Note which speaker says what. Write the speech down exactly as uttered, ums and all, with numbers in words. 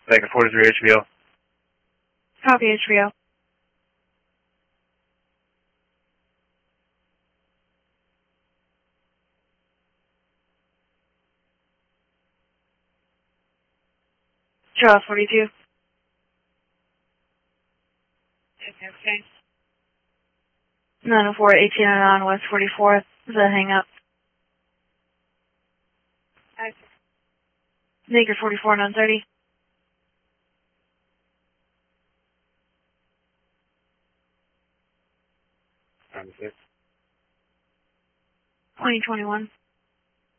Speaker 1: Back at forty-three H V O.
Speaker 2: Copy, H V O. Charles forty-two.
Speaker 3: Okay.
Speaker 2: nine oh four, eighteen oh nine, West forty-fourth. Is that hang up?
Speaker 3: Okay.
Speaker 2: Baker forty-four, nine thirty.
Speaker 1: Time six.
Speaker 2: twenty twenty-one.